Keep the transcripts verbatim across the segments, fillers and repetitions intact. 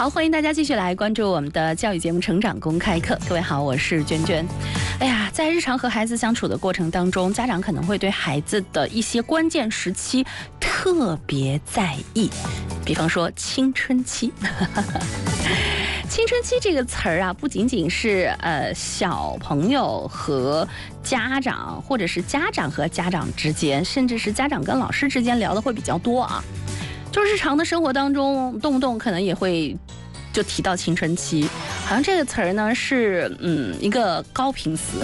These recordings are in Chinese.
好，欢迎大家继续来关注我们的教育节目《成长公开课》。各位好，我是娟娟。哎呀，在日常和孩子相处的过程当中，家长可能会对孩子的一些关键时期特别在意，比方说青春期。青春期这个词儿啊，不仅仅是呃小朋友和家长，或者是家长和家长之间，甚至是家长跟老师之间聊的会比较多啊。就日常的生活当中，动不动可能也会就提到青春期，好像这个词儿呢是嗯一个高频词。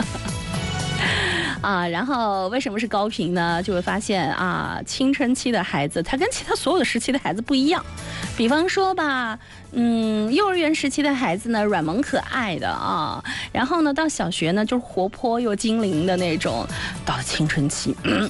啊，然后为什么是高频呢？就会发现啊，青春期的孩子他跟其他所有的时期的孩子不一样。比方说吧，嗯，幼儿园时期的孩子呢，软萌可爱的啊，然后呢，到小学呢，就是活泼又精灵的那种，到了青春期，嗯、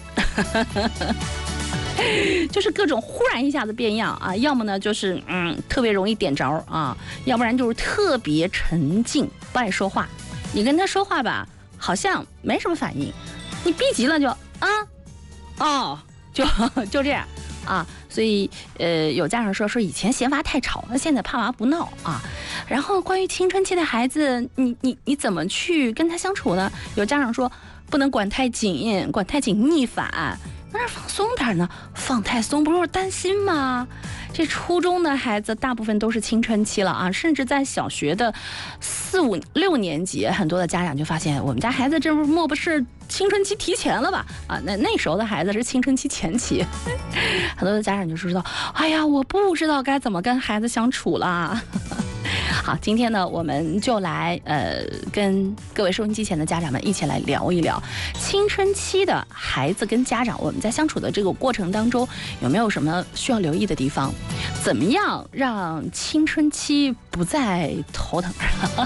就是各种忽然一下子变样啊，要么呢就是嗯特别容易点着啊，要不然就是特别沉静，不爱说话。你跟他说话吧，好像没什么反应，你逼急了就啊哦，就就这样啊。所以呃，有家长说说以前嫌娃太吵，那现在怕娃不闹啊。然后关于青春期的孩子，你你你怎么去跟他相处呢？有家长说不能管太紧，管太紧逆反，那是放松点呢，放太松不是担心吗？这初中的孩子大部分都是青春期了啊，甚至在小学的四五六年级，很多的家长就发现我们家孩子这不莫不是青春期提前了吧？啊，那那时候的孩子是青春期前期，很多的家长就知道，哎呀，我不知道该怎么跟孩子相处啦。好，今天呢，我们就来呃，跟各位收音机前的家长们一起来聊一聊青春期的孩子跟家长，我们在相处的这个过程当中，有没有什么需要留意的地方？怎么样让青春期不再头疼？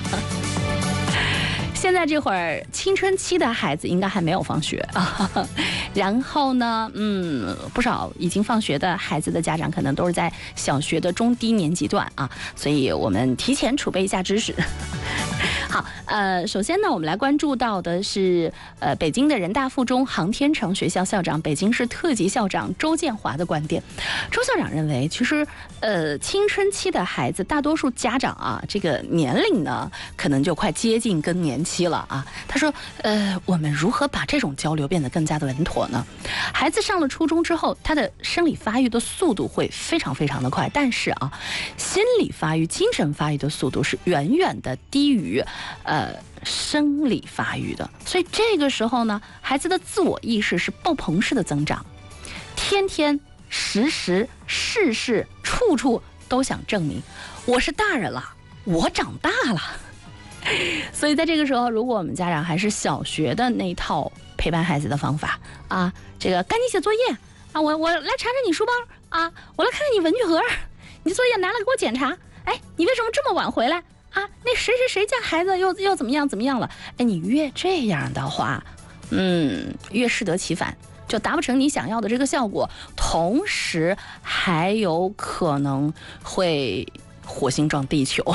现在这会儿青春期的孩子应该还没有放学啊，然后呢，嗯，不少已经放学的孩子的家长可能都是在小学的中低年级段啊，所以我们提前储备一下知识。好，呃，首先呢，我们来关注到的是，呃，北京的人大附中航天城学校校长、北京市特级校长周建华的观点。周校长认为，其实，呃，青春期的孩子，大多数家长啊，这个年龄呢，可能就快接近更年期了啊。他说，呃，我们如何把这种交流变得更加的稳妥呢？孩子上了初中之后，他的生理发育的速度会非常非常的快，但是啊，心理发育、精神发育的速度是远远的低于呃，生理发育的，所以这个时候呢，孩子的自我意识是爆棚式的增长，天天、时时、事事、处处都想证明我是大人了，我长大了。所以在这个时候，如果我们家长还是小学的那套陪伴孩子的方法啊，这个赶紧写作业啊，我我来查查你书包啊，我来看看你文具盒，你作业拿来给我检查，哎，你为什么这么晚回来？啊，那谁谁谁家孩子又又怎么样怎么样了？哎，你越这样的话，嗯，越适得其反，就达不成你想要的这个效果，同时还有可能会火星撞地球。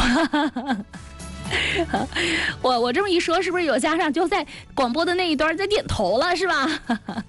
我我这么一说，是不是有家长就在广播的那一端在点头了，是吧？